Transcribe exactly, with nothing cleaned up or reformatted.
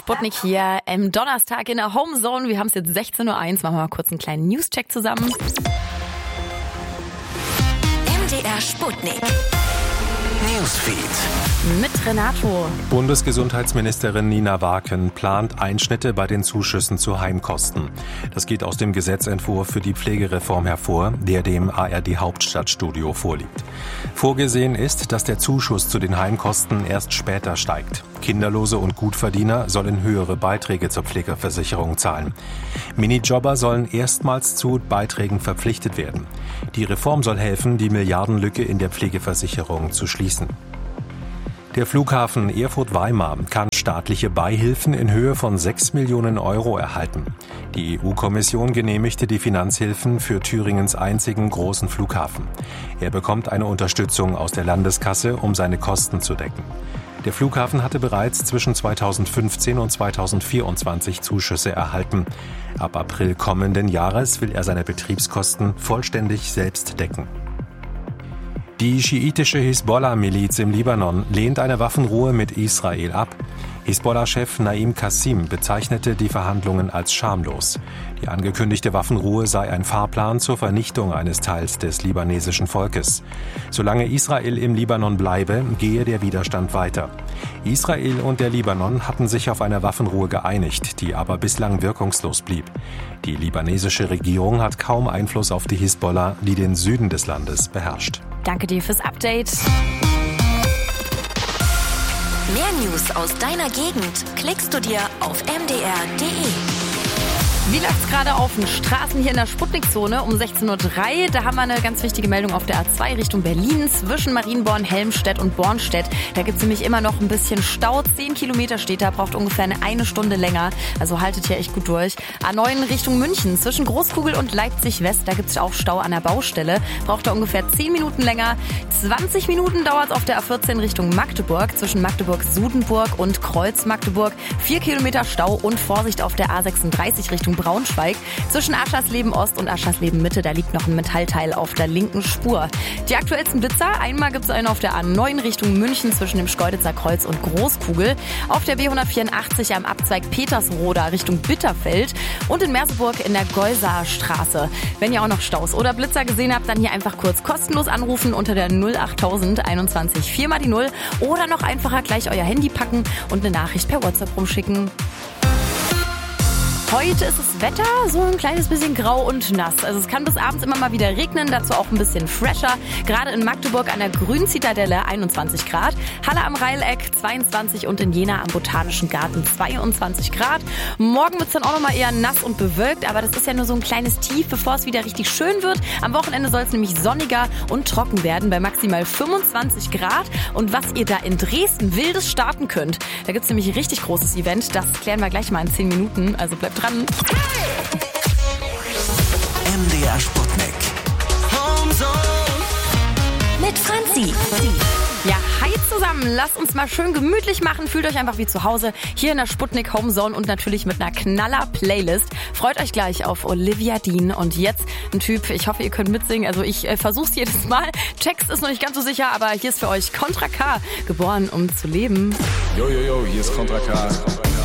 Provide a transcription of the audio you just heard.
Sputnik hier im Donnerstag in der Homezone. Wir haben es jetzt sechzehn Uhr eins. Machen wir mal kurz einen kleinen News-Check zusammen. M D R Sputnik. Newsfeed. Mit Renato. Bundesgesundheitsministerin Nina Waken plant Einschnitte bei den Zuschüssen zu Heimkosten. Das geht aus dem Gesetzentwurf für die Pflegereform hervor, der dem A R D Hauptstadtstudio vorliegt. Vorgesehen ist, dass der Zuschuss zu den Heimkosten erst später steigt. Kinderlose und Gutverdiener sollen höhere Beiträge zur Pflegeversicherung zahlen. Minijobber sollen erstmals zu Beiträgen verpflichtet werden. Die Reform soll helfen, die Milliardenlücke in der Pflegeversicherung zu schließen. Der Flughafen Erfurt-Weimar kann staatliche Beihilfen in Höhe von sechs Millionen Euro erhalten. Die E U-Kommission genehmigte die Finanzhilfen für Thüringens einzigen großen Flughafen. Er bekommt eine Unterstützung aus der Landeskasse, um seine Kosten zu decken. Der Flughafen hatte bereits zwischen zweitausendfünfzehn und zweitausendvierundzwanzig Zuschüsse erhalten. Ab April kommenden Jahres will er seine Betriebskosten vollständig selbst decken. Die schiitische Hisbollah-Miliz im Libanon lehnt eine Waffenruhe mit Israel ab. Hisbollah-Chef Naim Qassim bezeichnete die Verhandlungen als schamlos. Die angekündigte Waffenruhe sei ein Fahrplan zur Vernichtung eines Teils des libanesischen Volkes. Solange Israel im Libanon bleibe, gehe der Widerstand weiter. Israel und der Libanon hatten sich auf eine Waffenruhe geeinigt, die aber bislang wirkungslos blieb. Die libanesische Regierung hat kaum Einfluss auf die Hisbollah, die den Süden des Landes beherrscht. Danke dir fürs Update. Mehr News aus deiner Gegend klickst du dir auf m d r punkt d e. Wie läuft's gerade auf den Straßen hier in der Sputnik-Zone um sechzehn Uhr drei? Da haben wir eine ganz wichtige Meldung auf der A zwei Richtung Berlin zwischen Marienborn, Helmstedt und Bornstedt. Da gibt's nämlich immer noch ein bisschen Stau. Zehn Kilometer steht da, braucht ungefähr eine, eine Stunde länger. Also haltet hier echt gut durch. A neun Richtung München zwischen Großkugel und Leipzig-West. Da gibt's auch Stau an der Baustelle. Braucht da ungefähr zehn Minuten länger. zwanzig Minuten dauert's auf der A vierzehn Richtung Magdeburg zwischen Magdeburg-Sudenburg und Kreuz-Magdeburg. Vier Kilometer Stau und Vorsicht auf der A sechsunddreißig Richtung Braunschweig. Zwischen Aschersleben Ost und Aschersleben Mitte, da liegt noch ein Metallteil auf der linken Spur. Die aktuellsten Blitzer, einmal gibt es einen auf der A neun Richtung München zwischen dem Schkeuditzer Kreuz und Großkugel, auf der B hundertvierundachtzig am Abzweig Petersroda Richtung Bitterfeld und in Merseburg in der Geusaer Straße. Wenn ihr auch noch Staus oder Blitzer gesehen habt, dann hier einfach kurz kostenlos anrufen unter der null achttausend einundzwanzig vier mal die null oder noch einfacher gleich euer Handy packen und eine Nachricht per WhatsApp rumschicken. Heute ist das Wetter so ein kleines bisschen grau und nass. Also es kann bis abends immer mal wieder regnen, dazu auch ein bisschen fresher. Gerade in Magdeburg an der Grünen Zitadelle einundzwanzig Grad, Halle am Rheileck zweiundzwanzig und in Jena am Botanischen Garten zweiundzwanzig Grad. Morgen wird es dann auch nochmal eher nass und bewölkt, aber das ist ja nur so ein kleines Tief, bevor es wieder richtig schön wird. Am Wochenende soll es nämlich sonniger und trocken werden bei maximal fünfundzwanzig Grad. Und was ihr da in Dresden Wildes starten könnt, da gibt es nämlich ein richtig großes Event. Das klären wir gleich mal in zehn Minuten, also bleibt dran. M D R Sputnik. Homezone. Mit Franzi. Ja, hi zusammen. Lasst uns mal schön gemütlich machen. Fühlt euch einfach wie zu Hause hier in der Sputnik Homezone und natürlich mit einer Knaller-Playlist. Freut euch gleich auf Olivia Dean. Und jetzt ein Typ, ich hoffe, ihr könnt mitsingen. Also ich äh, versuch's jedes Mal. Text ist noch nicht ganz so sicher, aber hier ist für euch Contra K. Geboren, um zu leben. Yo, yo, yo, hier ist Contra K.